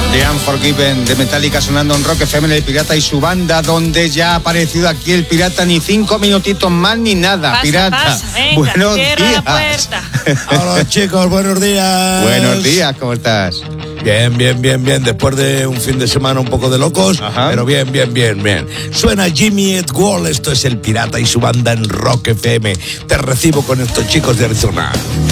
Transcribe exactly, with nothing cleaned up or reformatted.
The Unforgiven de Metallica sonando en Rock F M, El Pirata y su banda, donde ya ha aparecido aquí el Pirata, ni cinco minutitos más ni nada. Pasa, Pirata, pasa, venga, buenos cierra días. la puerta. Hola chicos, buenos días. Buenos días, ¿cómo estás? Bien, bien, bien, bien. Después de un fin de semana un poco de locos, Ajá. pero bien, bien, bien, bien. Suena Jimmy Eat World, esto es El Pirata y su banda en Rock F M. Te recibo con estos chicos de Arizona.